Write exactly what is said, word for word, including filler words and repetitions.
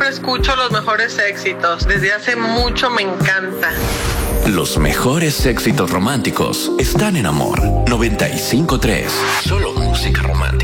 siempre escucho los mejores éxitos. Desde hace mucho me encanta. Los mejores éxitos románticos están en Amor noventa y cinco punto tres. Solo música romántica.